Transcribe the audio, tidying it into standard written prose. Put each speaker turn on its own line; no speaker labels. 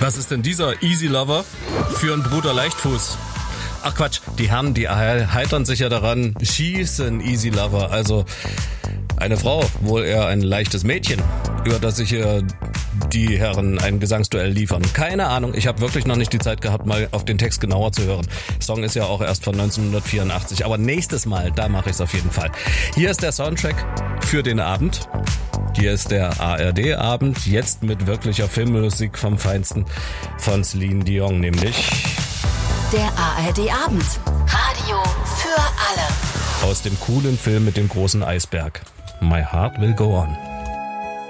Was ist denn dieser Easy Lover für einen Bruder Leichtfuß? Ach Quatsch, die Herren, die heitern sich ja daran, schießen Easy Lover, also eine Frau, wohl eher ein leichtes Mädchen, über das sich die Herren ein Gesangsduell liefern. Keine Ahnung, ich habe wirklich noch nicht die Zeit gehabt, mal auf den Text genauer zu hören. Der Song ist ja auch erst von 1984, aber nächstes Mal, da mache ich es auf jeden Fall. Hier ist der Soundtrack für den Abend. Hier ist der ARD-Abend, jetzt mit wirklicher Filmmusik vom Feinsten von Celine Dion, nämlich
der ARD-Abend. Radio für alle.
Aus dem coolen Film mit dem großen Eisberg. My Heart Will Go On.